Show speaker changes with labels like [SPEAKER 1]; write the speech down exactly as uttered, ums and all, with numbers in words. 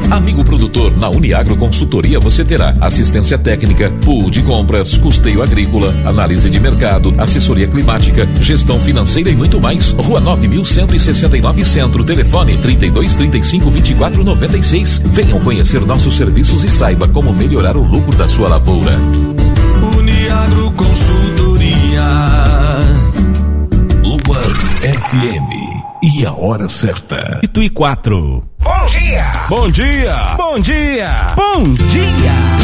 [SPEAKER 1] Amigo produtor, na Uniagro Consultoria você terá assistência técnica, pool de compras, custeio agrícola, análise de mercado, assessoria climática, gestão financeira e muito mais. Rua nove mil cento e sessenta e nove Centro, telefone trinta e dois, trinta e cinco, vinte e quatro, noventa e seis. Venham conhecer nossos serviços e saiba como melhorar o lucro da sua lavoura.
[SPEAKER 2] Uniagro Consultoria.
[SPEAKER 1] Luas F M. E a hora certa.
[SPEAKER 3] oito e quatro.
[SPEAKER 4] Bom dia!
[SPEAKER 3] Bom dia!
[SPEAKER 4] Bom dia!
[SPEAKER 3] Bom dia!